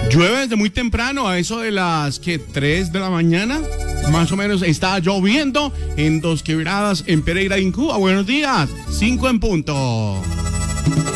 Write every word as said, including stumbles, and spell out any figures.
Llueve desde muy temprano, a eso de las que tres de la mañana, más o menos está lloviendo en Dos Quebradas, en Pereira, Incuba. Buenos días, cinco en punto.